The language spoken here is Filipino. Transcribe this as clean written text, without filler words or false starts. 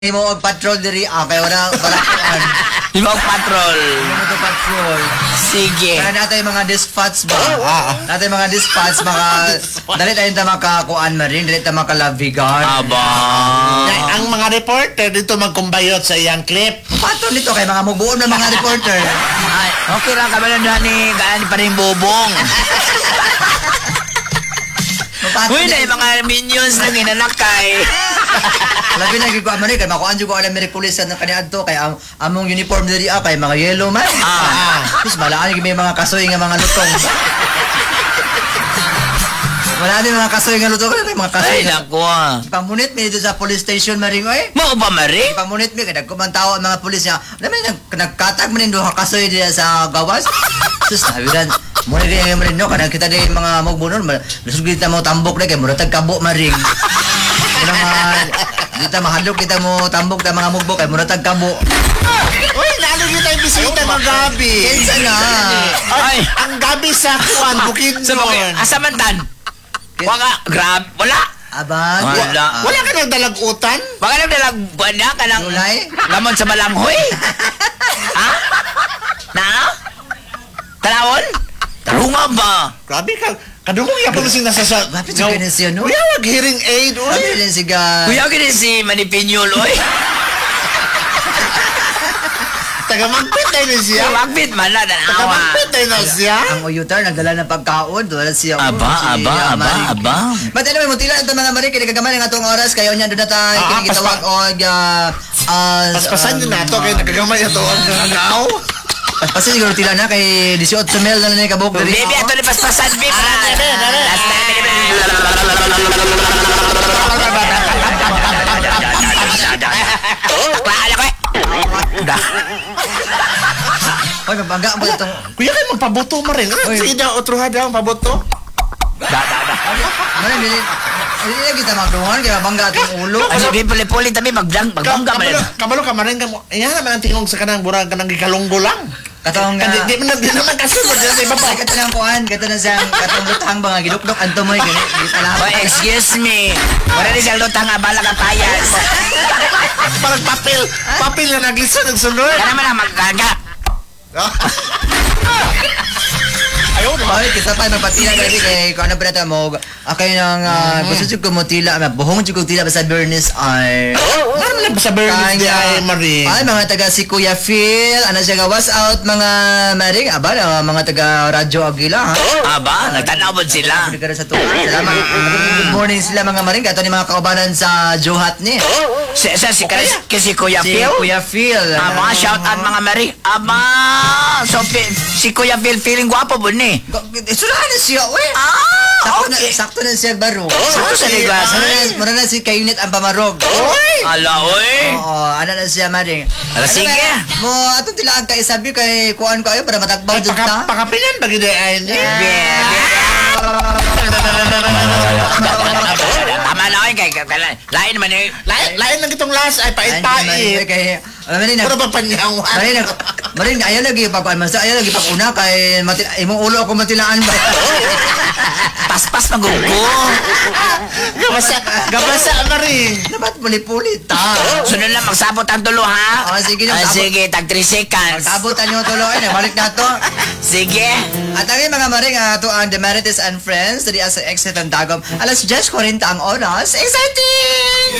Imo og patrol diri kay wala kuan. Ibang patrol. Imo to patrol. Sige. Kaya natay mga dispatch ba? Natay mga dispatch dali tayo ta makakuan maring dali ta makalavigan. Aba. Ang mga reporter dito magkumbayot sa iyang clip. Patrol nito kay mga mubuon na mga reporter. Ay, okay lang kabalan ni gaan pa rin bubong. Uy, na yung mga minions na ginanakay. Labi na gigwa man kay makuan jud ko alam mi pulisan na kaniadto kay among uniform diri kay mga yellow man. Tapos malaan gyud may mga kasoy nga mga lutong. Wala din mga kasoy nga lutong kay mga kasoy. Ay, naku. Pamunit mi dito sa police station maring oy. Mo ba, Mari? Pamunit mi kay nagkumantaw ang mga pulis niya. Alam nagkatag man duha kasoy diya sa gawas. Sus nabiran. Muna din maring no kada kita din mga magbunon. Lusog kita mo tambok na kay mura tagkabo maring. Dito mahadlok kita mo tambok ta mga mugbok kay mura tagkabo. Uy, lalo kita yung bisita ng gabi. Kinsa na? Ay, ang gabi sa kuan, bukid Sa mga asamantan. Wala, grab, wala. Aba, Wala. Wala ka nagdalagutan? Baka lang dalag buwan na ka ng Tulay? lamon sa balanghoy. Ha? Na? Talawon? Tarunga ba? Grabe ka. Kadungong iya pa sing nasa sa... Bakit sa ganun siya, no? Kuya, wag-hearing aid, uy. Sabi rin siga. Kuya ka din si Manipinyol, oy. Taga-magpit tayo na siya. Wagbit man na, danawa. Taga-magpit tayo na siya. Ang uyutar, nagdala ng pagkaon. Wala siya. Aba. But anyway, mutila ito mga marik. Kinagaman ng atong oras. Kayo niya doon na tayo. Kinagitawag o... Paspasan nyo na ito, kaya nagagamay ito ang nangaw. Paspasan siguro tila na kay 18 mil na lang yung kabog. Baby, ito ni paspasan, baby. Last time, Oy, mabangga mo itong... Kuya, kayo magpaboto mo rin. Sige daw, otruha daw, paboto. Ano, hindi na kita magdungan. Kaya mabangga itong ulo. Ay, sabihin puli-puli tabi, magbangga man. Kabalo ka marin ka mo. Ayan naman ang tingong sa kanang burang kanang gikalunggo lang. Katong... Di naman kasunod. Di sa iba pa. Kata ng kuhan. Kata na siyang katong lutang ba nga. Gidukdok. Anto mo yung Oh, excuse me. Wala rin siyang lutang nga, bala ka payas. Parang papel. Papel na naglisa, nagsunod. Kaya naman ang maggaga. Ayaw, di ba? Ay, kita pa magpatila kasi kay kung ano pa natin mo. Akay nang gusto siya kumutila. Buhong siya kumutila sa Bernice ay... Ano man sa Bernice di ay Marie? Ay, mga taga si Kuya Phil. Ano siya gawas out mga maring. Aba, mga taga Radyo Aguila ha. Aba, nagtanawad sila. Salamat. Good morning sila mga maring. Kato ni mga kaubanan sa Johat ni. Si Kuya Si Phil. Kuya Phil. Mga shout out mga Mari. Aba, so si Kuya Phil feeling gwapo po ni. Sulahan na siya, we. Okay. Sakto na siya baro. Sakto sa ligas. Mara na si Kayunit ang pamarog. Ala, oy. Oo, ano na siya, maring. Ala, sige. Mo, atong tilaan kay sabi kay kuan kayo para matakbaw dyan ta. Pakapilan ba gina ay Tama na oy, kay lain man eh. Lain lang itong last ay pait-pait. Kay, maring Puro pa panyawan. Maring ayaw lagi pagkuan man sa ayaw lagi paguna kay imong ulo ako matilaan ba. Paspas magugo. Gabasa Marie. Dapat puli-puli ta. Sunod lang magsabot ang tulo ha. Sige, sige, tag 3 seconds. Sabutan niyo tuloy na balik na to. Sige. At ang mga maring to ang Demeritus and Friends diri sa exit ang Dagom. Alas 10:40 ang oras. Exciting!